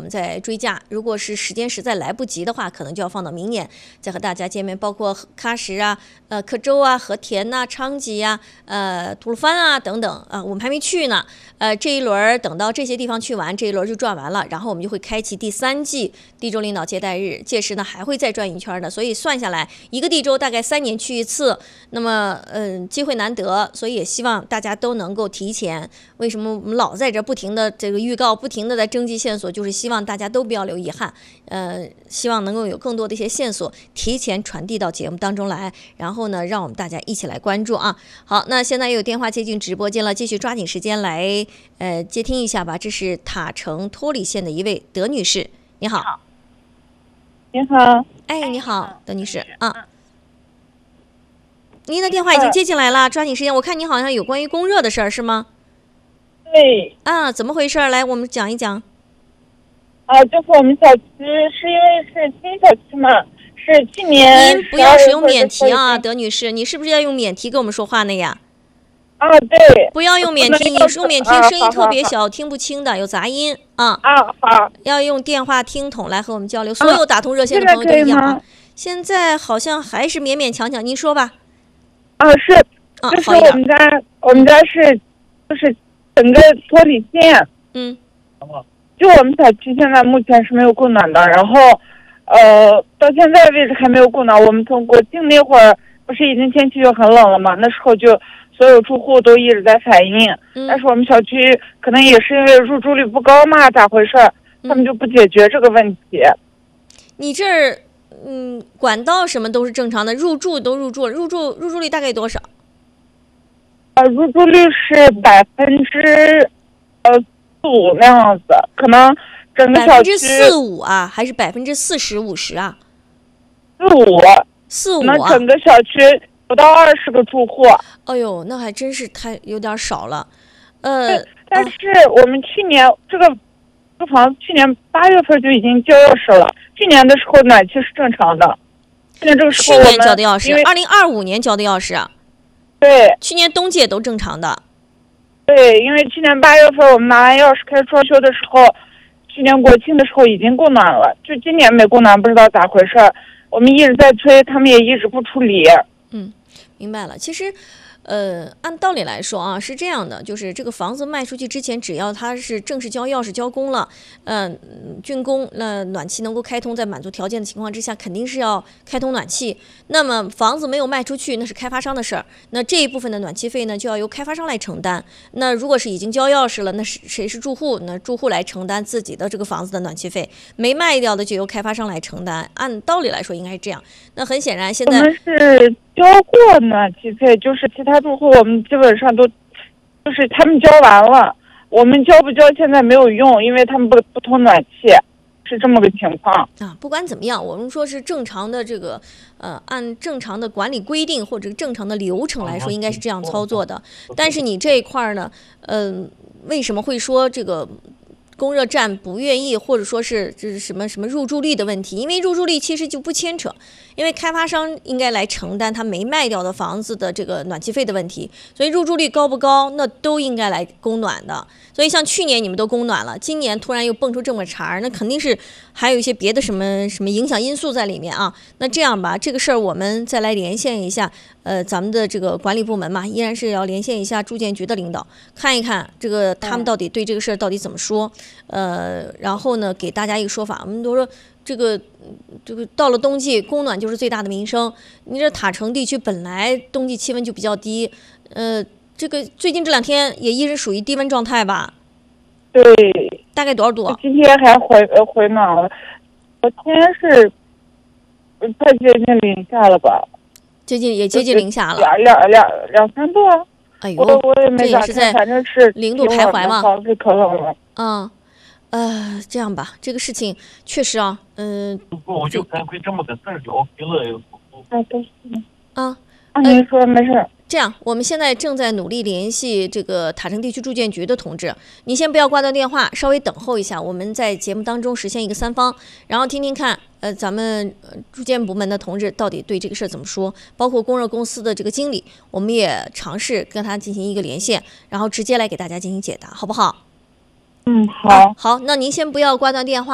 们再追加。如果是时间实在来不及的话，可能就要放到明年再和大家见面。包括喀什啊、克州啊、和田呐、昌吉呀、吐鲁番啊等等啊，我们还没去呢。这一轮等到这些地方去完，这一轮就转完了，然后我们就会开启第3季地州领导接待日，届时呢还会再转一圈的。所以算下来，一个地州大概3年去一次，那么机会难得，所以也希望大家都能够提前。为什么我们老在这不停的这个预告，不停的在征集线索，就是希望大家都不要留遗憾，希望能够有更多的一些线索提前传递到节目当中来，然后呢，让我们大家一起来关注啊。好，那现在又有电话接进直播间了，继续抓紧时间来接听一下吧。这是塔城托里县的一位德女士，你好。 你好。 哎，你好，德女士啊。您的电话已经接进来了，抓紧时间。我看你好像有关于供热的事儿，是吗？ 对。 啊，怎么回事？来，我们讲一讲。 就是我们小区是因为是新小区嘛，是去年。 您不要使用免提啊，德女士，你是不是要用免提跟我们说话呢呀？ 对。 不要用免提，你用免提声音特别小，听不清的，有杂音啊。 好。 要用电话听筒来和我们交流。所有打通热线的朋友都一样啊。现在好像还是勉勉强强，您说吧。 是。就是我们家是，就是整个托里县。就我们小区现在目前是没有供暖的，然后，到现在为止还没有供暖。我们从国庆那会儿，不是已经天气就很冷了嘛？那时候就所有住户都一直在反映，但是我们小区可能也是因为入住率不高嘛，咋回事？他们就不解决这个问题。 你这儿，管道什么都是正常的，入住都入住了，入住率大概多少？ 入住率是4%。4-5那样子，可能整个小区 4-5%啊，还是40%-50%啊 ？4-5，可能整个小区不到20个住户。 哎呦，那还真是有点少了。 但是我们去年这个房子去年8月份就已经交钥匙了，去年的时候暖气是正常的。去年这个时候去年交的钥匙，2025年交的钥匙啊。 对。 去年冬季也都正常的。 对，因为去年8月份我们拿完钥匙开始装修的时候，去年国庆的时候已经供暖了，就今年没供暖，不知道咋回事。我们一直在催，他们也一直不处理。 明白了。其实按道理来说啊，是这样的，就是这个房子卖出去之前，只要它是正式交钥匙交工了，竣工，暖气能够开通，在满足条件的情况之下，肯定是要开通暖气。那么房子没有卖出去，那是开发商的事儿，那这一部分的暖气费呢，就要由开发商来承担。那如果是已经交钥匙了，那谁是住户？那住户来承担自己的这个房子的暖气费，没卖掉的就由开发商来承担。按道理来说应该是这样。那很显然，现在我们是交过暖气费，就是其他住户我们基本上都，就是他们交完了，我们交不交现在没有用，因为他们不通暖气，是这么个情况啊。不管怎么样，我们说是正常的这个按正常的管理规定或者正常的流程来说，应该是这样操作的。但是你这一块呢，为什么会说这个供热站不愿意，或者说是这是什么入住率的问题？因为入住率其实就不牵扯，因为开发商应该来承担他没卖掉的房子的这个暖气费的问题，所以入住率高不高，那都应该来供暖的。所以像去年你们都供暖了，今年突然又蹦出这么茬儿，那肯定是还有一些别的什么影响因素在里面啊。那这样吧，这个事儿我们再来连线一下，咱们的这个管理部门嘛，依然是要连线一下住建局的领导，看一看这个他们到底对这个事儿到底怎么说，然后呢给大家一个说法。我们都说这个到了冬季供暖就是最大的民生。你这塔城地区本来冬季气温就比较低，这个最近这2天也依然属于低温状态吧？ 对。 大概多少度？ 今天还回暖了，昨天是快接近零下了吧？ 接近零下了。 2-3度啊。 哎呦， 我也没咋看，反正是 0度徘徊嘛。 是可冷了。 这样吧，这个事情确实啊， 我就赶快这么个事儿了，给了。 都是。 您说没事。 这样，我们现在正在努力联系这个塔城地区住建局的同志，你先不要挂断电话，稍微等候一下，我们在节目当中实现一个3方，然后听听看，咱们住建部门的同志到底对这个事儿怎么说，包括供热公司的这个经理，我们也尝试跟他进行一个连线，然后直接来给大家进行解答，好不好？ 好。 好，那您先不要挂断电话。